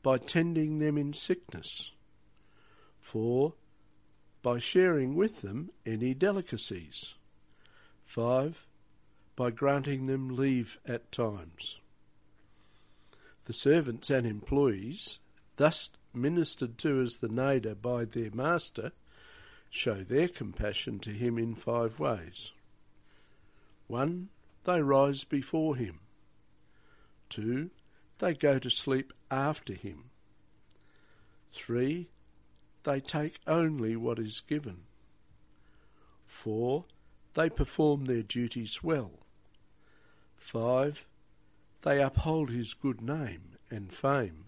by tending them in sickness. 4. By sharing with them any delicacies. 5. By granting them leave at times. The servants and employees, thus ministered to as the neighbour by their master, show their compassion to him in 5 ways. 1. They rise before him. 2. They go to sleep after him. 3. They take only what is given. 4. They perform their duties well. 5. They uphold his good name and fame.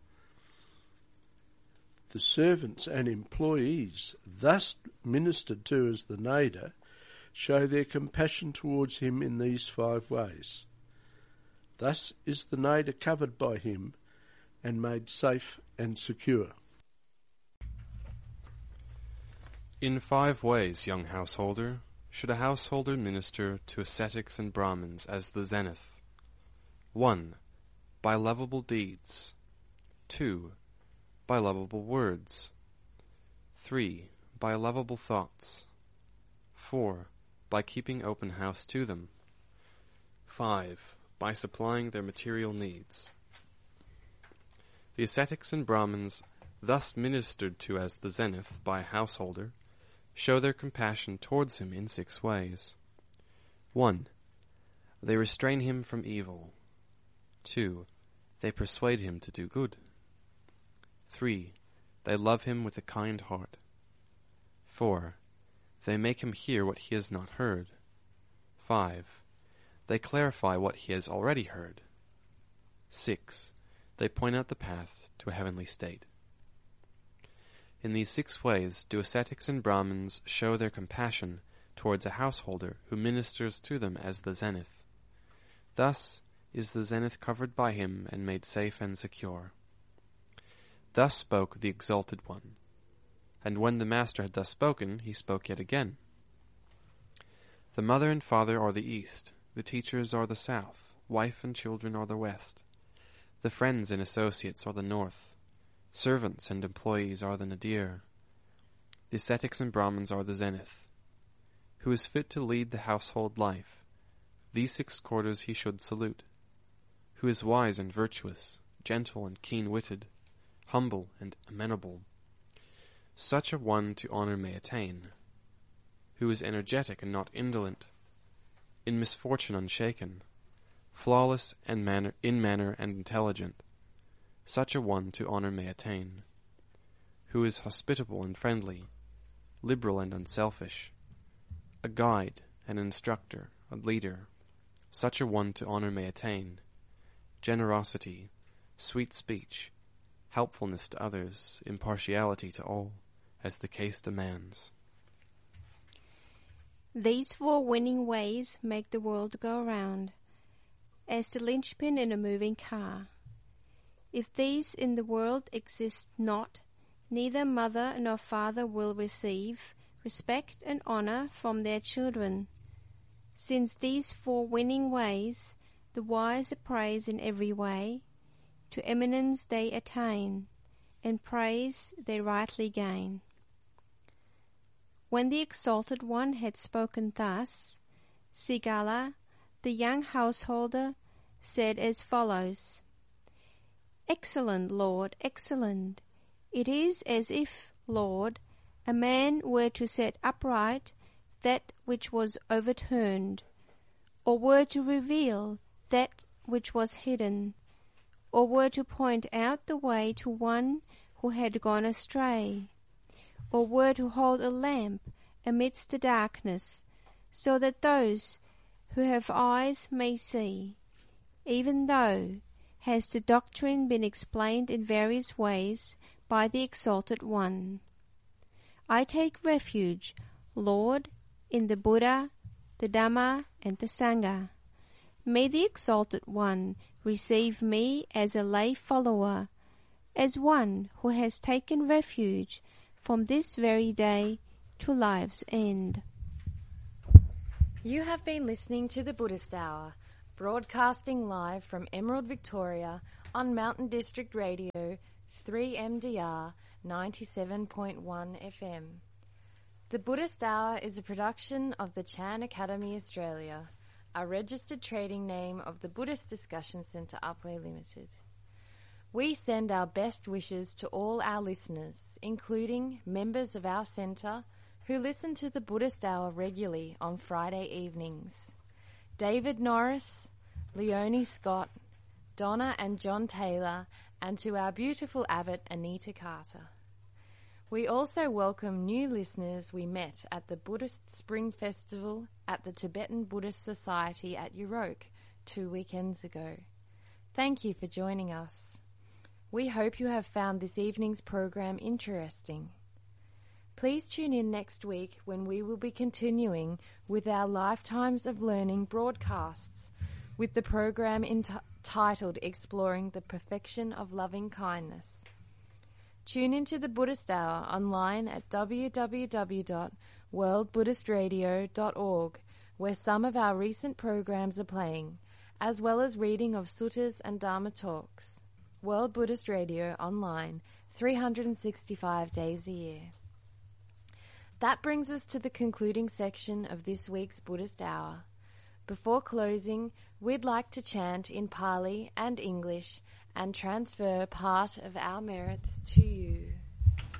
The servants and employees, thus ministered to as the neighbour, show their compassion towards him in these 5 ways. Thus is the neighbour covered by him and made safe and secure. In 5 ways, young householder, should a householder minister to ascetics and Brahmins as the zenith. 1. By lovable deeds. 2. By lovable words. 3. By lovable thoughts. 4. By keeping open house to them. 5. By supplying their material needs. The ascetics and Brahmins, thus ministered to as the zenith by a householder, show their compassion towards him in 6 ways. 1. They restrain him from evil. 2. They persuade him to do good. 3. They love him with a kind heart. 4. They make him hear what he has not heard. 5. They clarify what he has already heard. 6. They point out the path to a heavenly state. In these 6 ways do ascetics and Brahmins show their compassion towards a householder who ministers to them as the zenith. Thus is the zenith covered by him and made safe and secure. Thus spoke the Exalted One. And when the Master had thus spoken, he spoke yet again. The mother and father are the east, the teachers are the south, wife and children are the west. The friends and associates are the north, servants and employees are the nadir. The ascetics and Brahmins are the zenith. Who is fit to lead the household life, these 6 quarters he should salute. Who is wise and virtuous, gentle and keen-witted, humble and amenable, such a one to honour may attain. Who is energetic and not indolent, in misfortune unshaken, flawless and in manner and intelligent, such a one to honour may attain. Who is hospitable and friendly, liberal and unselfish, a guide, an instructor, a leader, such a one to honour may attain. Generosity, sweet speech, helpfulness to others, impartiality to all, as the case demands. These 4 winning ways make the world go round, as the linchpin in a moving car. If these in the world exist not, neither mother nor father will receive respect and honour from their children. Since these 4 winning ways, the wise appraise in every way, to eminence they attain, and praise they rightly gain. When the Exalted One had spoken thus, Sigala, the young householder, said as follows: Excellent, Lord, excellent. It is as if, Lord, a man were to set upright that which was overturned, or were to reveal that which was hidden, or were to point out the way to one who had gone astray, or were to hold a lamp amidst the darkness, so that those who have eyes may see. Even though has the doctrine been explained in various ways by the Exalted One. I take refuge, Lord, in the Buddha, the Dhamma, and the Sangha. May the Exalted One receive me as a lay follower, as one who has taken refuge from this very day to life's end. You have been listening to the Buddhist Hour, Broadcasting live from Emerald, Victoria on Mountain District Radio 3MDR 97.1 FM. The Buddhist Hour is a production of the Chan Academy Australia, a registered trading name of the Buddhist Discussion Centre Upwey Limited. We send our best wishes to all our listeners, including members of our centre who listen to the Buddhist Hour regularly on Friday evenings. David Norris, Leonie Scott, Donna and John Taylor, and to our beautiful abbot Anita Carter. We also welcome new listeners we met at the Buddhist Spring Festival at the Tibetan Buddhist Society at Yuroke 2 weekends ago. Thank you for joining us. We hope you have found this evening's program interesting. Please tune in next week when we will be continuing with our Lifetimes of Learning broadcasts with the program entitled Exploring the Perfection of Loving Kindness. Tune into the Buddhist Hour online at www.worldbuddhistradio.org, where some of our recent programs are playing, as well as reading of suttas and Dharma talks. World Buddhist Radio online 365 days a year. That brings us to the concluding section of this week's Buddhist Hour. Before closing, we'd like to chant in Pali and English and transfer part of our merits to you.